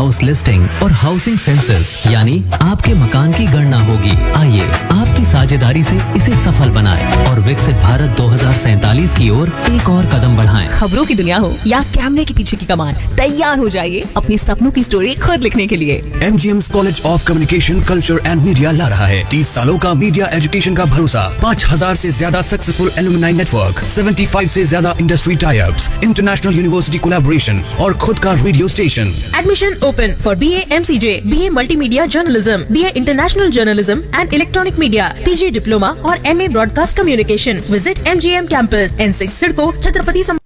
House listing और housing census यानी आपके मकान की गणना होगी। आइए आपकी साझेदारी से इसे सफल बनाएं और विकसित भारत 2047 की ओर एक और कदम बढ़ाएं। खबरों की दुनिया हो या कैमरे के पीछे की कमान, तैयार हो जाइए अपने सपनों की स्टोरी खुद लिखने के लिए। MGM's college of communication, culture and media ला रहा है 30 सालों का मीडिया एजुकेशन का भरोसा, 5000 से ज्यादा सक्सेसफुल एलुमनाई नेटवर्क, 75 से ज्यादा industry tie-ups, international university collaboration और खुद का radio station. Admission open for BA MCJ, BA Multimedia Journalism, BA International Journalism and Electronic Media, PG Diploma और MA Broadcast Communication. Visit MGM Campus, N6 CIDCO, Chhatrapati